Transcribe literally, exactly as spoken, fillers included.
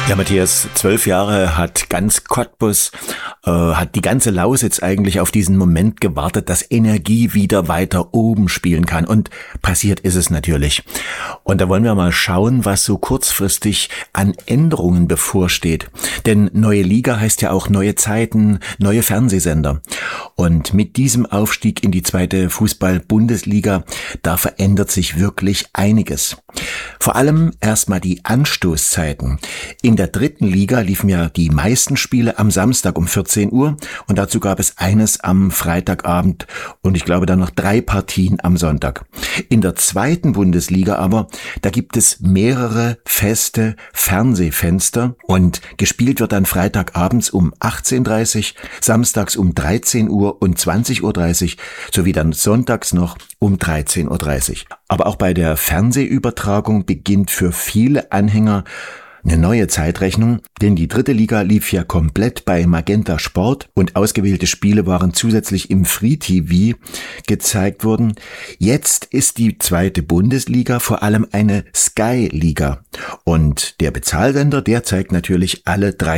Ja, Matthias, zwölf Jahre hat ganz Cottbus, äh, hat die ganze Lausitz eigentlich auf diesen Moment gewartet, dass Energie wieder weiter oben spielen kann. Und passiert ist es natürlich. Und da wollen wir mal schauen, was so kurzfristig an Änderungen bevorsteht. Denn neue Liga heißt ja auch neue Zeiten, neue Fernsehsender. Und mit diesem Aufstieg in die zweite Fußball-Bundesliga, da verändert sich wirklich einiges. Vor allem erstmal die Anstoßzeiten. In der dritten Liga liefen ja die meisten Spiele am Samstag um vierzehn Uhr und dazu gab es eines am Freitagabend und ich glaube dann noch drei Partien am Sonntag. In der zweiten Bundesliga aber, da gibt es mehrere feste Fernsehfenster und gespielt wird dann Freitagabends um achtzehn Uhr dreißig, samstags um dreizehn Uhr und zwanzig Uhr dreißig sowie dann sonntags noch um dreizehn Uhr dreißig. Aber auch bei der Fernsehübertragung beginnt für viele Anhänger eine neue Zeitrechnung, denn die dritte Liga lief ja komplett bei Magenta Sport und ausgewählte Spiele waren zusätzlich im Free T V gezeigt worden. Jetzt ist die zweite Bundesliga vor allem eine Sky-Liga und der Bezahlsender, der zeigt natürlich alle drei